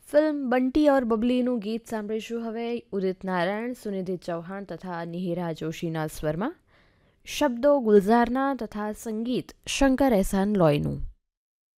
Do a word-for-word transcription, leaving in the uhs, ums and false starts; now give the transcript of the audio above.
Film Bunty ઓર બબલીનું ગીત સાંભળીશું હવે ઉદિત નારાયણ, સુનિધિ ચૌહાણ તથા નિહિરા જોશીના સ્વરમાં. શબ્દો ગુલઝારના તથા સંગીત શંકર એહસાન લોયનું.